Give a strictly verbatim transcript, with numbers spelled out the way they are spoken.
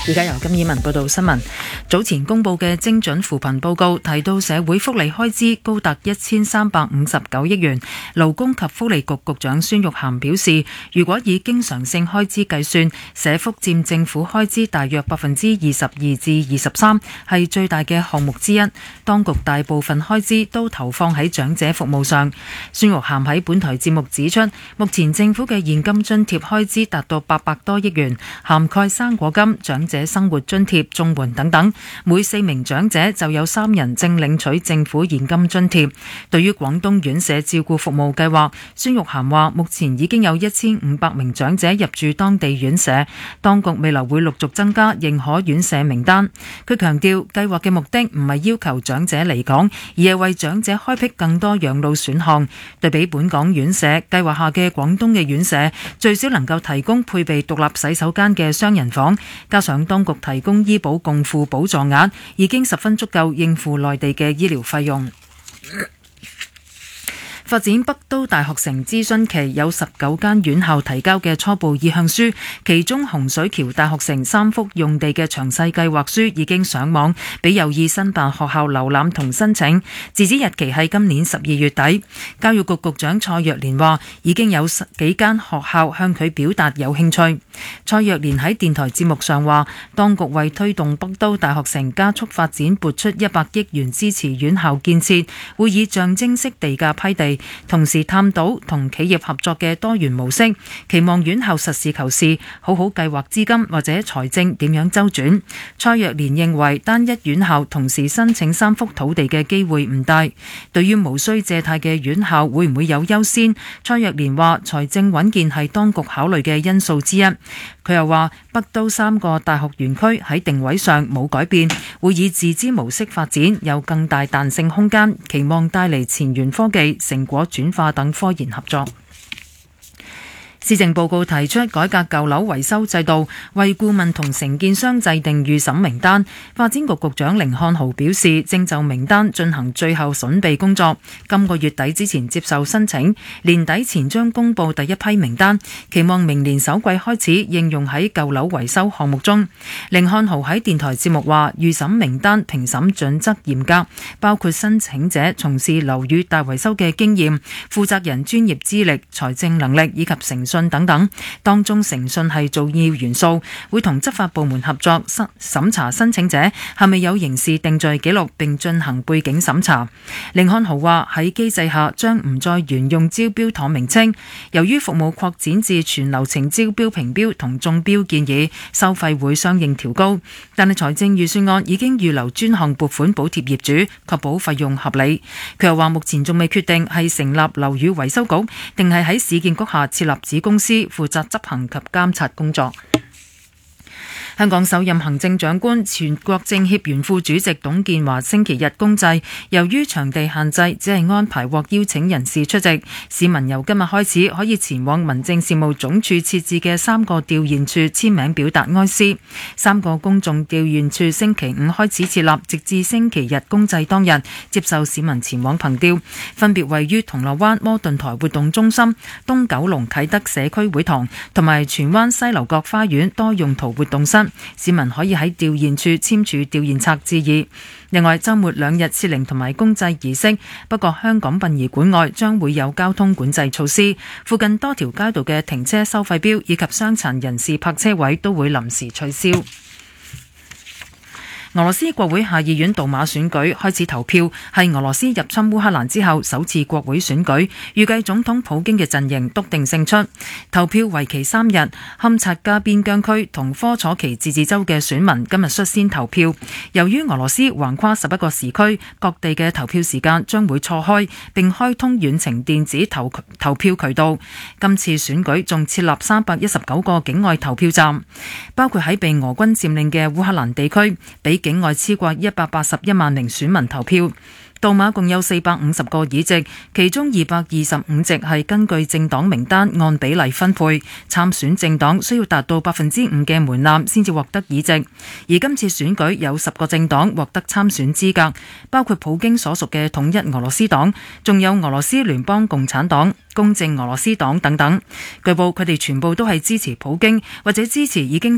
而家由金以文報道新聞。早前公布嘅精準扶貧報告提到，社會福利開支高達一千三百五十九億元。勞工及福利局局長孫玉菡表示，如果以經常性開支計算，社福佔政府開支大約百分之二十二至二十三，係最大嘅項目之一。當局大部分開支都投放喺長者服務上。孫玉菡喺本台節目指出，目前政府嘅現金津貼開支達到八百多億元，涵蓋生果金、長者生活津貼、綜援等等。每四名長者就有三人正領取政府現金津貼。對於廣東院舍照顧服務計劃，孫玉菡話目前已經有一千五百名長者入住當地院舍，當局未來會陸續增加認可院舍名單。佢強調計劃嘅目的唔係要求長者離港，而係為長者開闢更多養老選項。對比本港院舍，計劃下嘅廣東嘅院舍最少能夠提供配備獨立洗手間嘅雙人房，加上當局提供醫保共付補助額，已經十分足夠應付內地嘅醫療費用。發展北都大學城諮詢期有十九間院校提交嘅初步意向書，其中洪水橋大學城三幅用地嘅詳細計劃書已經上網，俾有意申辦學校瀏覽同申請，截止日期係今年十二月底。教育局局長蔡若蓮話，已經有幾間學校向佢表達有興趣。蔡若蓮喺電台節目上話，當局為推動北都大學城加速發展撥出一百億元支持院校建設，會以象徵式地價批地，同時探討同企業合作嘅多元模式，期望院校實事求是，好好計劃資金或者財政點樣周轉。蔡若蓮認為單一院校同時申請三幅土地嘅機會唔大。對於無需借貸嘅院校會唔會有優先？蔡若蓮話財政穩健係當局考慮嘅因素之一。佢又話北都三個大學園區喺定位上冇改變，會以自資模式發展，有更大彈性空間，期望帶嚟前沿科技、成果轉化等科研合作。施政報告提出改革舊樓維修制度，為顧問同承建商制定預審名單。發展局局長甯漢豪表示，正就名單進行最後準備工作，今個月底之前接受申請，年底前將公布第一批名單，期望明年首季開始應用喺舊樓維修項目中。甯漢豪喺電台節目話，預審名單評審準則嚴格，包括申請者從事樓宇大維修嘅經驗、負責人專業資歷、財政能力以及誠信等等，當中誠信係重要元素，會同執法部門合作審查申請者係咪有刑事定罪記錄，並進行背景審查。甯漢豪話喺機制下將唔再沿用招標妥名稱，由於服務擴展至全流程招標評標同中標建議，收費會相應調高，但係財政預算案已經預留專項撥款補貼業主，確保費用合理。佢又話目前仲未決定係成立樓宇維修局，定係喺市建局下設立子公司負責執行及監察工作。香港首任行政長官、全國政協原副主席董建華星期日公祭，由於場地限制，只係安排獲邀請人士出席。市民由今日開始可以前往民政事務總署設置嘅三個吊唁處簽名表達哀思。三個公眾吊唁處星期五開始設立，直至星期日公祭當日接受市民前往憑吊，分別位於銅鑼灣摩頓台活動中心、東九龍啟德社區會堂同埋荃灣西樓角花園多用途活動室。市民可以喺吊唁處簽署吊唁冊致意。另外，週末兩日設靈同埋公祭儀式，不過香港殯儀館外將會有交通管制措施，附近多條街道嘅停車收費標以及傷殘人士泊車位都會臨時取消。俄羅斯國會下議院杜馬選舉開始投票，係俄羅斯入侵烏克蘭之後首次國會選舉，預計總統普京嘅陣營篤定勝出。投票為期三日，堪察加邊疆區同科楚奇自治州嘅選民今日率先投票。由於俄羅斯橫跨十一個時區，各地嘅投票時間將會錯開，並開通遠程電子投投票渠道。今次選舉仲設立三百一十九個境外投票站，包括喺被俄軍佔領嘅烏克蘭地區，俾境外超過一百八十一萬名選民投票。杜馬共有四百五十個議席，其中二百二十五席係根據政黨名單按比例分配，參選政黨需要達到百分之五嘅門檻先至獲得議席。而今次選舉有十個政黨獲得參選資格，包括普京所屬嘅統一俄羅斯黨，仲有俄羅斯聯邦共產黨、公正俄羅斯黨等等。據報佢哋全部都係支持普京或者支持已經